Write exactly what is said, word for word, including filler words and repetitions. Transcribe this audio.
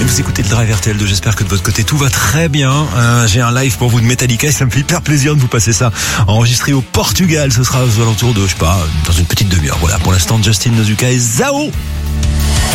Vous écoutez le Drive R T L deux, j'espère que de votre côté tout va très bien. Euh, j'ai un live pour vous de Metallica et ça me fait hyper plaisir de vous passer ça. Enregistré au Portugal, ce sera aux alentours de, je sais pas, dans une petite demi-heure. Voilà, pour l'instant, Justin Nozuka et Zao.